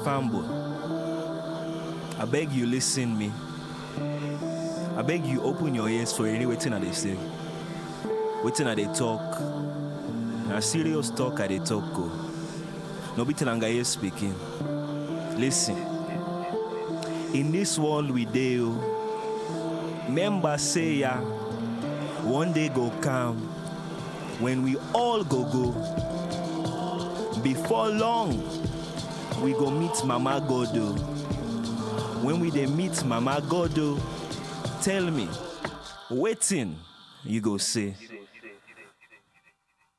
fanboy. I beg you listen me. I beg you open your ears for any waiting that they say. Waiting that they talk. Na serious talk I they talk go. No be Telangaye speaking. Listen. In this world we deal. Members say ya. One day go come. When we all go. Before long, we go meet Mama Godo. When we dey meet Mama Godo, tell me, waiting you go say.